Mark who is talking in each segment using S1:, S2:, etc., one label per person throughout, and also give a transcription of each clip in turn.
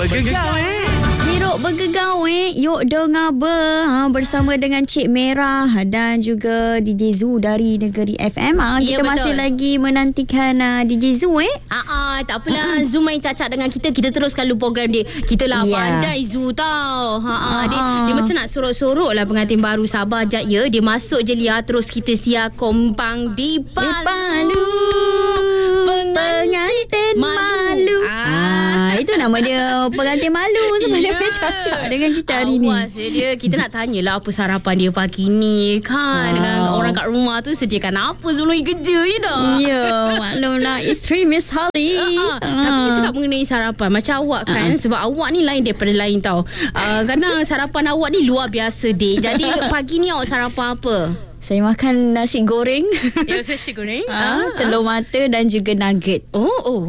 S1: bergegar
S2: Hiruk bergegar Yuk dengar bersama dengan Cik Merah dan juga DJ Zu dari Negeri FM. Kita masih lagi menantikan DJ Zu
S3: tak apalah. Zu main cacak dengan kita. Kita teruskan lu program dia. Kita lah pandai Zu tau. Dia macam nak sorok-sorok lah pengantin baru. Sabar jap ya. Dia masuk je Lia. Terus kita siar kompang di Palu.
S2: Pengantin malu. Itu nama dia, pengantin malu. Sebab dia cacak dengan kita hari ni.
S3: Awas dia. Kita nak tanyalah apa sarapan dia pagi ni kan. Dengan orang kat rumah tu sediakan apa sebelum pergi kerja je dah.
S2: Ya, maklumlah isteri Miss Holly.
S3: Tapi dia cakap mengenai sarapan macam awak kan. Sebab awak ni lain daripada lain tau. Kadang sarapan awak ni luar biasa dek. Jadi pagi ni awak sarapan apa?
S2: Saya makan nasi goreng.
S3: Nasi goreng?
S2: Telur mata dan juga nugget.
S3: Oh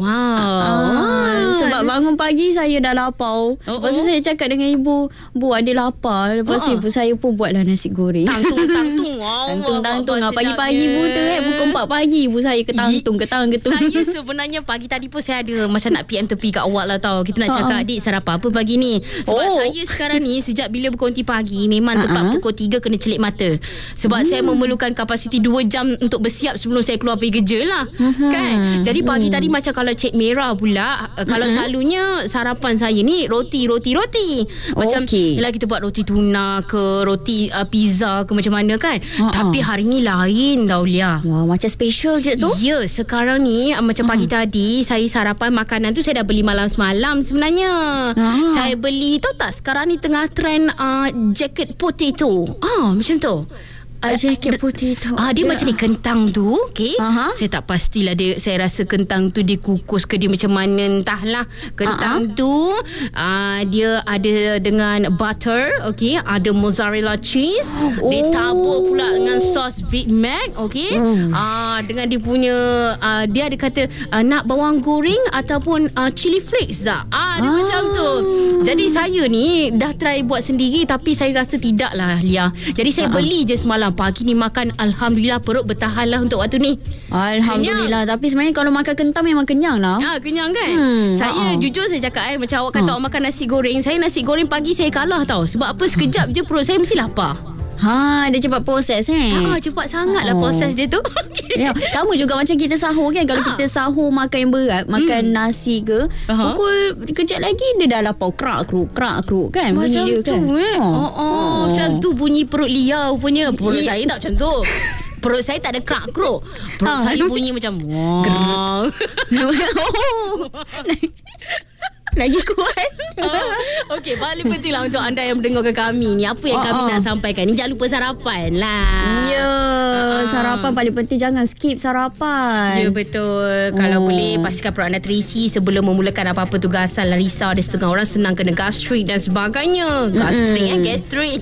S3: wow.
S2: Sebab bangun pagi saya dah lapar. Lepas tu saya cakap dengan ibu, Bu ada lapar. Lepas tu ibu saya pun buatlah nasi goreng.
S3: Tangtung.
S2: Tangtung. Pagi-pagi ibu tu pukul 4 pagi ibu saya ketangtung.
S3: Saya sebenarnya pagi tadi pun saya ada macam nak PM tepi kat awak lah tau. Kita nak cakap adik sarapan apa pagi ni. Sebab saya sekarang ni sejak bila berkonti pagi memang tepat pukul 3 kena celik mata. Sebab saya memerlukan kapasiti 2 jam untuk bersiap sebelum saya keluar pergi kerja lah. Kan? Jadi pagi tadi macam kalau Cik Merah pula, kalau selalunya sarapan saya ni roti. Macam yelah kita buat roti tuna ke roti pizza ke macam mana kan. Tapi hari ni lain tau Lia.
S2: Wah, macam special je tu.
S3: Ya, sekarang ni macam pagi tadi saya sarapan makanan tu saya dah beli malam semalam sebenarnya. Saya beli tahu tak sekarang ni tengah trend jacket potato. Macam tu.
S2: Jacket potato.
S3: Dia macam ni kentang tu, okey. Saya tak pastilah dia, saya rasa kentang tu dikukus ke dia macam mana entahlah. Kentang tu dia ada dengan butter, okey, ada mozzarella cheese, ditabur pula dengan sos Big Mac, okey. Dengan dia punya dia ada kata nak bawang goreng ataupun chili flakes tak? Dia macam tu. Jadi saya ni dah try buat sendiri tapi saya rasa tidak lah Lia. Jadi saya beli je semalam. Pagi ni makan alhamdulillah perut bertahan lah untuk waktu ni.
S2: Alhamdulillah. Tapi sebenarnya kalau makan kentang memang kenyang lah.
S3: Kenyang kan. Saya jujur saya cakap macam awak kata awak makan nasi goreng. Saya nasi goreng pagi saya kalah tau. Sebab apa, sekejap je perut saya mesti lapar.
S2: Dia cepat proses
S3: cepat sangat lah proses dia tu.
S2: Ya, sama juga macam kita sahur kan. Kalau kita sahur makan yang berat, makan nasi ke, pukul kejap lagi dia dah lapar krak-kruk kan.
S3: Macam
S2: bunyi dia
S3: tu
S2: kan.
S3: Macam tu bunyi perut Lia punya. Perut saya tak macam tu. Perut saya tak ada krak-kruk. Perut saya bunyi macam
S2: lagi kuat.
S3: Okey, paling penting lah untuk anda yang mendengarkan kami ni, apa yang kami nak sampaikan ni, jangan lupa sarapan lah.
S2: Sarapan paling penting. Jangan skip sarapan.
S3: Ya betul. Kalau boleh pastikan perut anda terisi sebelum memulakan apa-apa tugasan. Risau ada setengah orang senang kena gastrik dan sebagainya. Gastrik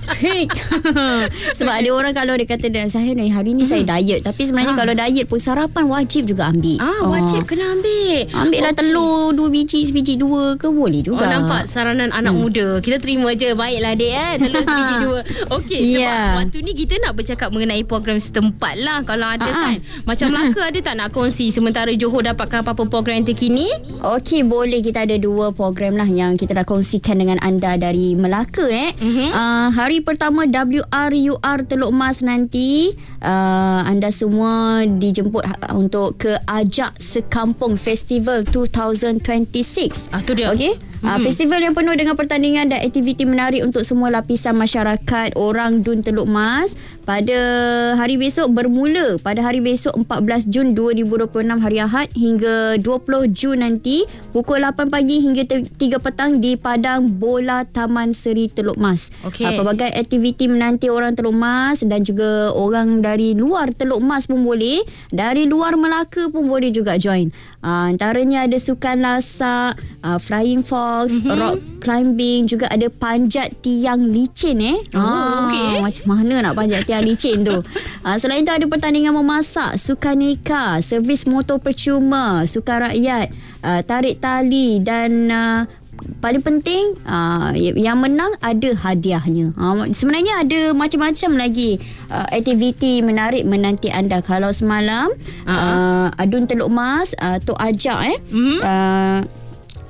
S3: Sebab ada orang kalau dia kata saya ni hari ni saya diet, tapi sebenarnya kalau diet pun sarapan wajib juga ambil. Wajib kena ambil.
S2: Ambil lah telur 2 biji, sebiji 2 ke boleh juga.
S3: Nampak saranan anak muda. Kita terima je. Baiklah dek telur sebiji 2. Okey, sebab waktu ni kita nak bercakap mengenai program setempat lah. Kalau ada kan. Macam Melaka ada tak nak kongsi sementara Johor dapatkan apa-apa program yang terkini? Okey,
S2: boleh. Kita ada 2 program lah yang kita dah kongsikan dengan anda dari Melaka hari pertama WRUR Teluk Mas nanti anda semua dijemput untuk ke Ajak Sekampung Festival 2026.
S3: Tu dia.
S2: Okey. Festival yang penuh dengan pertandingan dan aktiviti menarik untuk semua lapisan masyarakat orang Dun Teluk Mas pada hari besok, bermula pada hari besok 14 Jun 2026 hari Ahad hingga 20 Jun nanti pukul 8 pagi hingga 3 petang di Padang Bola Taman Seri Teluk Mas. Pelbagai aktiviti menanti orang Teluk Mas dan juga orang dari luar Teluk Mas pun boleh, dari luar Melaka pun boleh juga join. Antaranya ada sukan lasak, flying fox, rock climbing, juga ada panjat tiang licin macam mana nak panjat tiang licin tu. Selain tu ada pertandingan memasak, sukan neka, servis motor percuma, sukan rakyat, tarik tali dan paling penting yang menang ada hadiahnya. Sebenarnya ada macam-macam lagi aktiviti menarik menanti anda. Kalau semalam Adun Teluk Mas Tok Ajak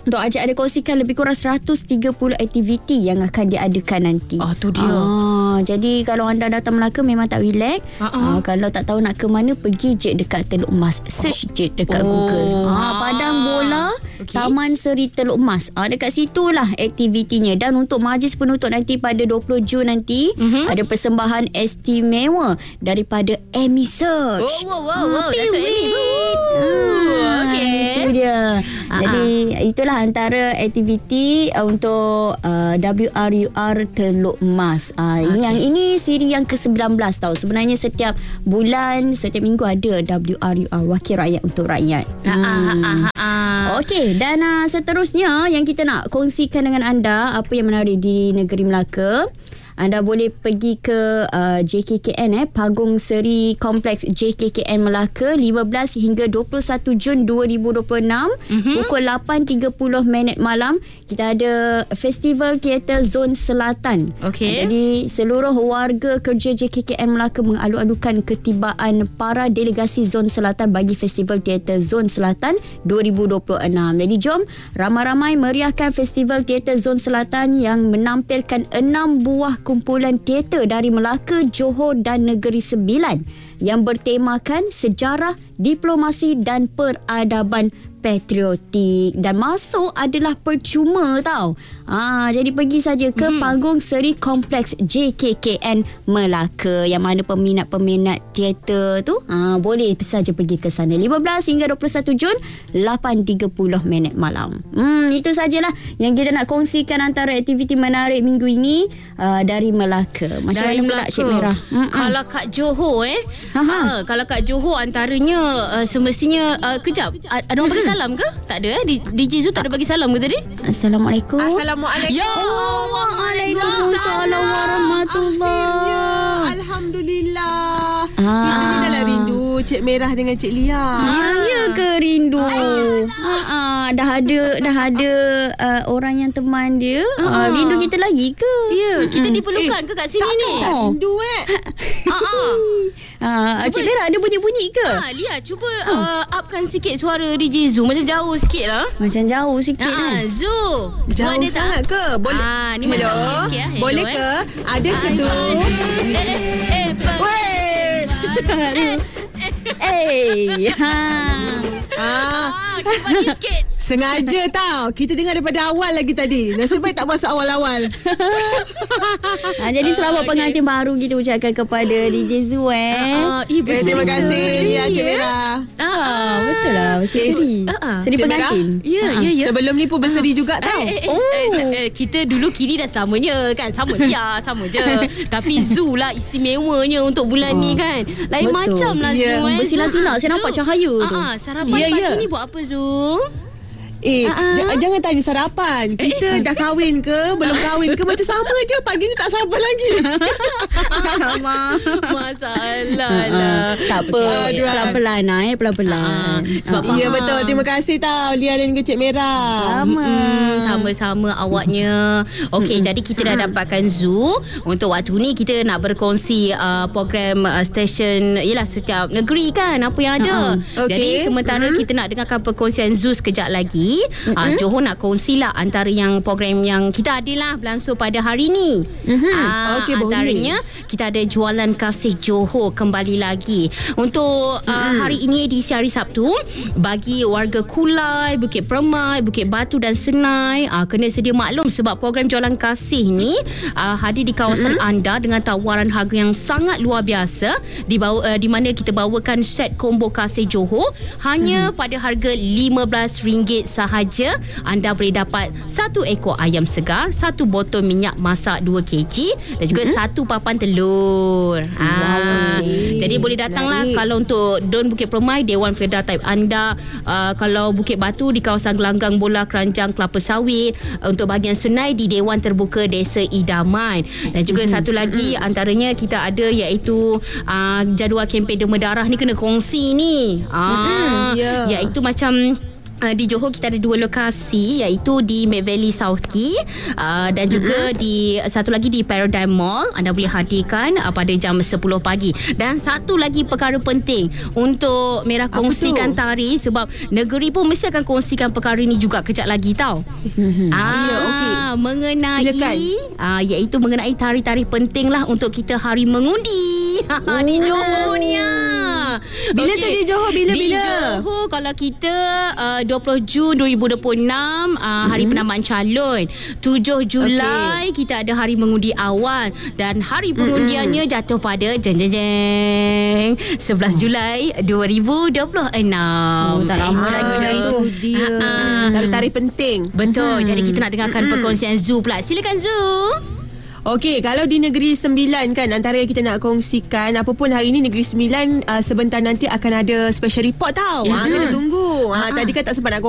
S2: Dok Ajak ada kongsikan lebih kurang 130 aktiviti yang akan diadakan nanti.
S3: Tu dia.
S2: Jadi kalau anda datang Melaka memang tak relax. Kalau tak tahu nak ke mana, pergi je dekat Teluk Mas. Search je dekat Google. Padang Bola, Taman Seri Teluk Mas. Dekat situlah aktivitinya. Dan untuk majlis penutup nanti pada 20 Jun nanti, ada persembahan istimewa daripada Amy Search.
S3: Datuk Amy.
S2: Itu dia. Jadi itulah antara aktiviti untuk WRUR Teluk Mas. Yang ini siri yang ke-19 tau. Sebenarnya setiap bulan, setiap minggu ada WRUR, Wakil Rakyat untuk Rakyat. Okey, dan seterusnya yang kita nak kongsikan dengan anda apa yang menarik di negeri Melaka. Anda boleh pergi ke JKKN Panggung Seri Kompleks JKKN Melaka 15 hingga 21 Jun 2026 pukul 8.30 malam. Kita ada Festival Teater Zon Selatan. Jadi seluruh warga kerja JKKN Melaka mengalu-alukan ketibaan para delegasi Zon Selatan bagi Festival Teater Zon Selatan 2026. Jadi jom ramai-ramai meriahkan Festival Teater Zon Selatan yang menampilkan 6 buah kumpulan teater dari Melaka, Johor dan Negeri Sembilan yang bertemakan sejarah, diplomasi dan peradaban patriotik. Dan masuk adalah percuma tau. Jadi pergi saja ke Panggung Seri Kompleks JKKN Melaka. Yang mana peminat-peminat teater tu boleh saja pergi ke sana 15 hingga 21 Jun 8.30 malam. Itu sajalah yang kita nak kongsikan antara aktiviti menarik minggu ini dari Melaka. Macam
S3: dari
S2: mana pula Cik Merah?
S3: Kalau kat Johor kalau kat Johor antaranya semestinya kejap, ada orang bagi salam ke? Tak ada DJ Zul tak ada bagi salam ke tadi?
S2: Assalamualaikum.
S1: Assalamualaikum.
S3: Ya Allah.
S2: Waalaikumsalam warahmatullahi.
S1: Alhamdulillah. Kita ni dah rindu Cik Merah dengan Cik Lia.
S2: Ya ke rindu? Dah ada orang yang teman dia. Rindu kita lagi ke?
S3: Ya, kita diperlukan ke kat sini ni?
S1: Rindu
S2: Cik Merah ada bunyi-bunyi ke?
S3: Lia cuba upkan sikit suara DJ Zul. Macam jauh sikit lah.
S2: Macam jauh sikit kan?
S3: Zul.
S1: Jauh sangat ke? Boleh.
S3: Ni macam ni sikit lah.
S1: Boleh ke? Ada ke tu?
S3: Bagi sikit.
S1: Sengaja tau. Kita dengar daripada awal lagi tadi. Nasib baik tak masuk awal-awal.
S2: Jadi selamat pengantin baru kita ucapkan kepada DJ Zul.
S1: Terima kasih Lia Cik Merah.
S2: Betul lah. Seri pengantin.
S3: Ya.
S1: Sebelum ni pun berseri juga tau.
S3: Kita dulu kini dah samanya kan. Sama Lia, sama je. Tapi Zul lah istimewanya untuk bulan ni kan. Lain macam lah Zul.
S2: Bersinar-sinar. Saya nampak cahaya tu.
S3: Sarapan pagi ni buat apa Zul?
S1: Jangan tanya sarapan. Kita dah kahwin ke, belum kahwin ke, macam sama je. Pagi ni tak sarapan lagi.
S3: Masalah lah.
S2: Tak apa. Pelan-pelan pelan-pelan.
S3: Sebab
S1: ya betul. Terima kasih tau Lia dan Cik Merah.
S3: Sama-sama awaknya. Okey, jadi kita dah dapatkan Zul. Untuk waktu ni kita nak berkongsi program stesen yalah setiap negeri kan apa yang ada. Jadi sementara kita nak dengarkan perkongsian Zul sekejap lagi. Johor nak kongsilah antara yang program yang kita ada lah berlangsung pada hari ni. Antaranya kita ada Jualan Kasih Johor kembali lagi. Untuk hari ini edisi hari Sabtu, bagi warga Kulai, Bukit Permai, Bukit Batu dan Senai kena sedia maklum sebab program Jualan Kasih ni hadir di kawasan anda dengan tawaran harga yang sangat luar biasa di mana kita bawakan set combo Kasih Johor hanya pada harga RM15 sahaja. Anda boleh dapat 1 ekor ayam segar, 1 botol minyak masak 2 kg dan juga 1 papan telur. Jadi boleh datanglah. Kalau untuk Don Bukit Permai, Dewan Federal Taib anda. Kalau Bukit Batu di kawasan Gelanggang Bola Keranjang Kelapa Sawit. Untuk bahagian Senai di Dewan Terbuka Desa Idaman. Dan juga satu lagi antaranya kita ada iaitu jadual kempen Dema Darah ni kena kongsi ni. Iaitu macam di Johor kita ada 2 lokasi, iaitu di Mid Valley South Key dan juga di satu lagi di Paradigm Mall. Anda boleh hadirkan pada jam 10 pagi. Dan satu lagi perkara penting untuk Merah kongsikan Tari, sebab negeri pun mesti akan kongsikan perkara ni juga kejap lagi tau. Mengenai iaitu mengenai tari-tari penting lah untuk kita hari mengundi di Johor ni.
S1: Bila tu di Johor? Bila?
S3: Di Johor kalau kita 20 Jun 2026 hari penambahan calon. 7 Julai kita ada hari mengundi awal, dan hari pengundiannya jatuh pada 11 Julai 2026.
S1: Tak lama lagi tu dia. Tari-tari penting.
S3: Betul. Jadi kita nak dengarkan perkongsian Zu pula. Silakan Zu.
S1: Okey, kalau di Negeri Sembilan kan, antara yang kita nak kongsikan, apa pun hari ni Negeri Sembilan sebentar nanti akan ada special report tau. Kena tunggu. Tadi kan tak sempat nak